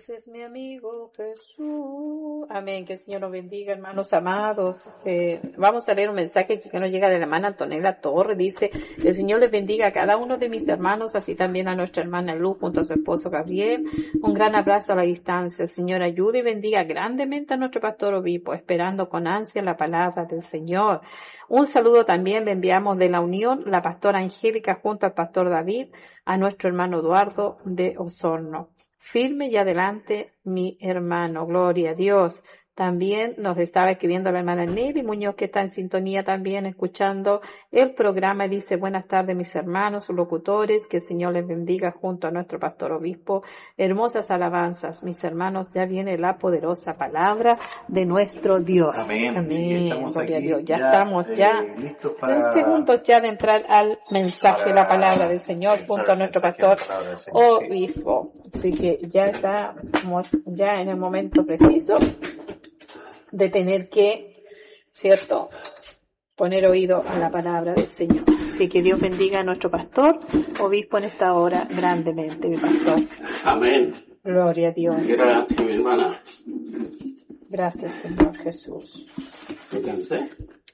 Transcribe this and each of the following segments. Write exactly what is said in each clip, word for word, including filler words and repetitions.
Ese es mi amigo Jesús. Amén. Que el Señor nos bendiga, hermanos amados. Eh, vamos a leer un mensaje que nos llega de la hermana Antonella Torres. Dice: el Señor les bendiga a cada uno de mis hermanos, así también a nuestra hermana Luz junto a su esposo Gabriel. Un gran abrazo a la distancia. El Señor ayude y bendiga grandemente a nuestro pastor obispo, esperando con ansia la palabra del Señor. Un saludo también le enviamos de la Unión, la pastora Angélica junto al pastor David, a nuestro hermano Eduardo de Osorno. Firme y adelante, mi hermano, gloria a Dios. También nos estaba escribiendo la hermana Nelly Muñoz, que está en sintonía también, escuchando el programa. Dice: buenas tardes, mis hermanos, locutores, que el Señor les bendiga junto a nuestro pastor obispo. Hermosas alabanzas, mis hermanos, ya viene la poderosa palabra de nuestro Dios. Amén. Amén. Sí, estamos gloria aquí, a Dios. Ya, ya estamos eh, ya listos para... en segundos ya de entrar al mensaje de la palabra del Señor junto a nuestro pastor obispo. Así que ya estamos ya en el momento preciso de tener que, ¿cierto?, poner oído a la palabra del Señor. Así que Dios bendiga a nuestro pastor, obispo, en esta hora grandemente, mi pastor. Amén. Gloria a Dios. Gracias, mi hermana. Gracias, Señor Jesús. ¿Me cansé?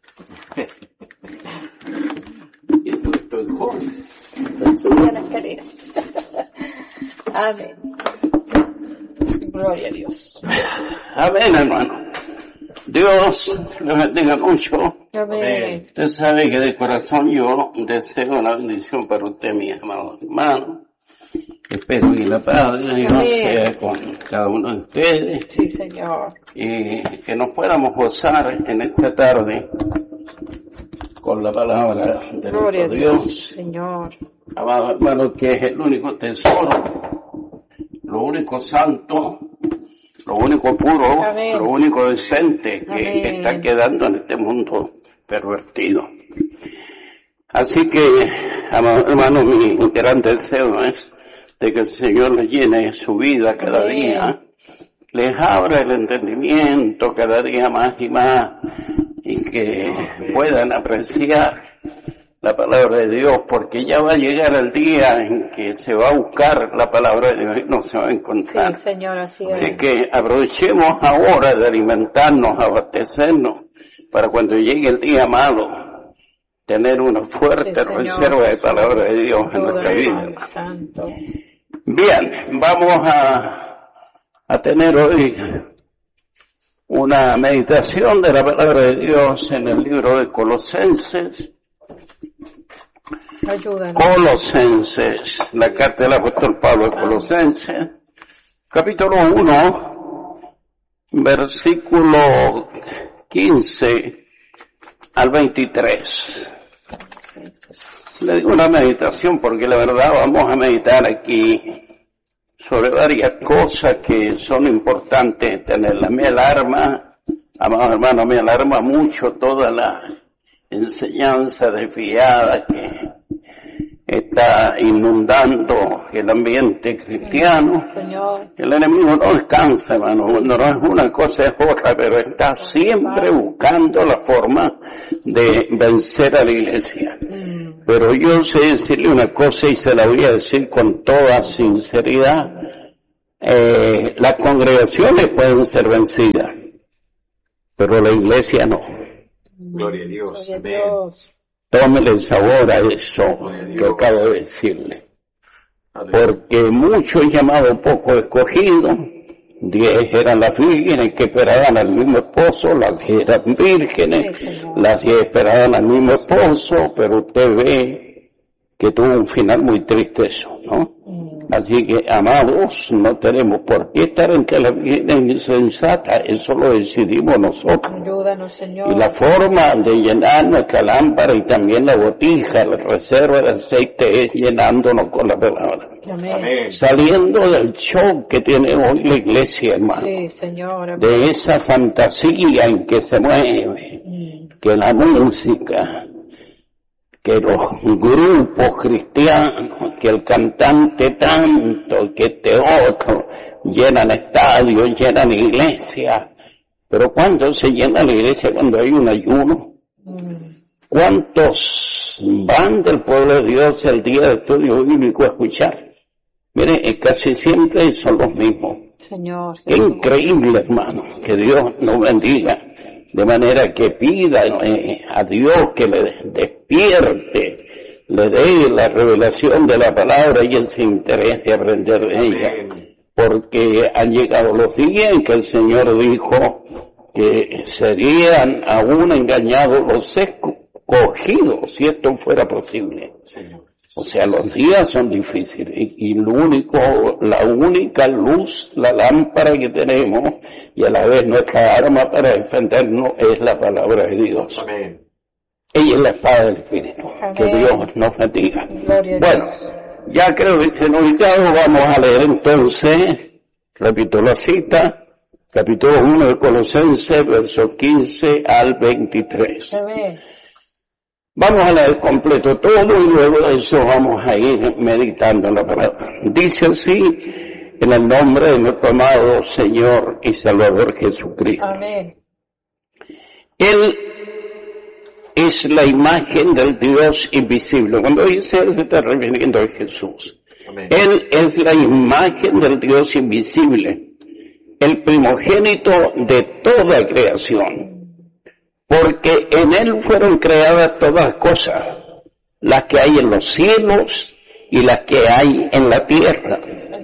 Y esto que estoy joven. Subí a la escalera. Amén. Gloria a Dios. Amén, hermano. Dios le bendiga mucho. Amén. Usted sabe que de corazón yo deseo la bendición para usted, mi amado hermano. Espero que la paz de Dios sea con cada uno de ustedes. Sí, Señor. Y que nos podamos gozar en esta tarde con la palabra de Gloria a nuestro Dios, Dios. Señor. Amado hermano, que es el único tesoro, lo único santo, lo único puro, Amén. lo único decente que Amén. está quedando en este mundo pervertido. Así que, amado hermano, mi gran deseo es de que el Señor le llene su vida cada Amén. día, les abra el entendimiento cada día más y más, y que puedan apreciar la palabra de Dios, porque ya va a llegar el día en que se va a buscar la palabra de Dios y no se va a encontrar. Sí, Señor, así es. Así que aprovechemos ahora de alimentarnos, abastecernos, para cuando llegue el día malo, tener una fuerte Sí, reserva de palabra de Dios en nuestra vida. Santo. Bien, vamos a, a tener hoy una meditación de la palabra de Dios en el libro de Colosenses. Ayúdanos. Colosenses, la carta del apóstol Pablo a Colosenses, capítulo uno, versículo quince al veintitrés. Le digo una meditación porque la verdad vamos a meditar aquí sobre varias cosas que son importantes tenerlas. Me alarma, amados hermanos, me alarma mucho toda la enseñanza desviada que está inundando el ambiente cristiano. Señor. El enemigo no descansa, hermano, no es una cosa, es otra, pero está siempre buscando la forma de vencer a la iglesia. Pero yo sé decirle una cosa y se la voy a decir con toda sinceridad. Eh, las congregaciones pueden ser vencidas, pero la iglesia no. Gloria a Dios. Gloria a Amén. Dios. Tómele el sabor a eso que acabo de decirle. Porque muchos llamados poco escogidos, diez eran las vírgenes que esperaban al mismo esposo, las diez eran vírgenes, Sí, Señor. las diez esperaban al mismo esposo, pero usted ve que tuvo un final muy triste eso, ¿no? Así que, amados, no tenemos por qué estar entre las vírgenes insensatas, eso lo decidimos nosotros. Ayúdanos, Señor. Y la forma de llenar nuestra lámpara y también la botija, la reserva de aceite, es llenándonos con la palabra. Amén. Amén. Saliendo del show que tiene hoy la iglesia, hermano. Sí, Señor. De esa fantasía en que se mueve, que la música, que los grupos cristianos, que el cantante tanto, que este otro, llenan estadios, llenan iglesias. Pero ¿cuándo se llena la iglesia? Cuando hay un ayuno. ¿Cuántos van del pueblo de Dios el día de estudio bíblico a escuchar? Mire, casi siempre son los mismos. Señor. Qué increíble, hermano, que Dios nos bendiga. De manera que pida eh, a Dios que le despierte, le dé la revelación de la palabra y ese interés de aprender de ella. Porque han llegado los días en que el Señor dijo que serían aún engañados los escogidos, si esto fuera posible. O sea, los días son difíciles y, y lo único, la única luz, la lámpara que tenemos y a la vez nuestra arma para defendernos es la palabra de Dios. Amén. Ella es la espada del Espíritu. Amén. Que Dios nos bendiga. Bueno, ya creo que se nos ubicado, vamos a leer entonces, repito la cita, capítulo uno de Colosenses, versos quince al veintitrés. Amén. Vamos a leer completo todo y luego de eso vamos a ir meditando en la palabra. Dice así, en el nombre de nuestro amado Señor y Salvador Jesucristo. Amén. Él es la imagen del Dios invisible. Cuando dice Él se está refiriendo a Jesús. Amén. Él es la imagen del Dios invisible, el primogénito de toda creación. Porque en Él fueron creadas todas las cosas, las que hay en los cielos y las que hay en la tierra,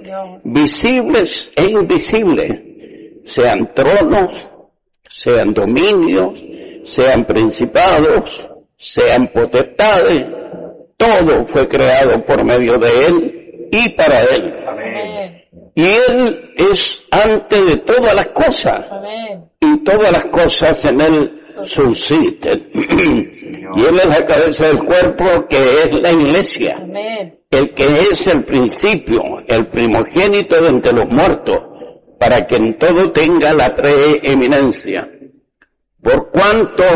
visibles e invisibles, sean tronos, sean dominios, sean principados, sean potestades, todo fue creado por medio de Él y para Él. Amén. Y Él es antes de todas las cosas. Amén. Y todas las cosas en Él subsisten. Y Él es la cabeza del cuerpo, que es la iglesia. Amén. El que es el principio, el primogénito de entre los muertos, para que en todo tenga la preeminencia. Por cuanto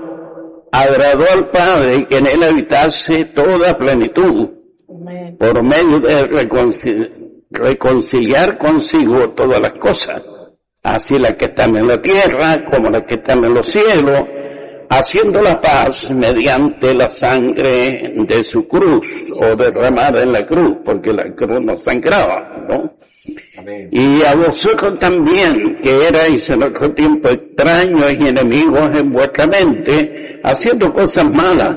agradó al Padre que en Él habitase toda plenitud, Amén. Por medio de reconciliar reconciliar consigo todas las cosas, así las que están en la tierra como las que están en los cielos, haciendo la paz mediante la sangre de su cruz, o derramada en la cruz, porque la cruz no sangraba, ¿no? Amén. Y a vosotros también, que erais en otro tiempo extraños y enemigos en vuestra mente, haciendo cosas malas,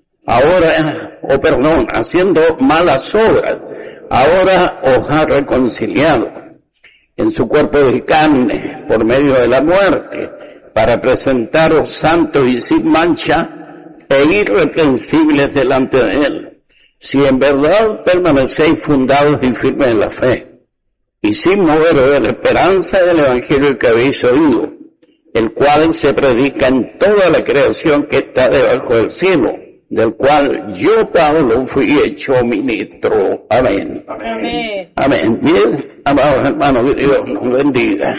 ahora, o oh, perdón, haciendo malas obras, ahora os ha reconciliado en su cuerpo de carne por medio de la muerte, para presentaros santos y sin mancha e irreprensibles delante de Él, si en verdad permanecéis fundados y firmes en la fe, y sin moveros de la esperanza del Evangelio que habéis oído, el cual se predica en toda la creación que está debajo del cielo, del cual yo, Pablo, fui hecho ministro. Amén. Amén. Amén. Bien, amados hermanos, que Dios nos bendiga.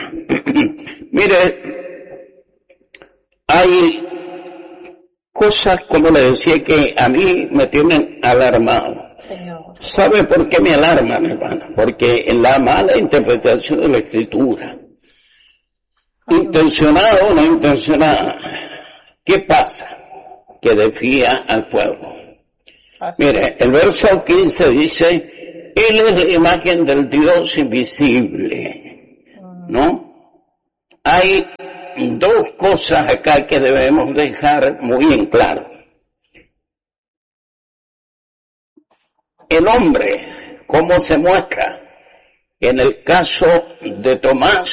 Mire, hay cosas, como le decía, que a mí me tienen alarmado. Señor. ¿Sabe por qué me alarman, hermano? Porque en la mala interpretación de la Escritura, Ay, intencionada o no intencionada, ¿qué pasa? Que desfía al pueblo. Así Mire, el verso quince dice, Él es la imagen del Dios invisible, ¿no? Hay dos cosas acá que debemos dejar muy en claro. El hombre, ¿cómo se muestra? En el caso de Tomás,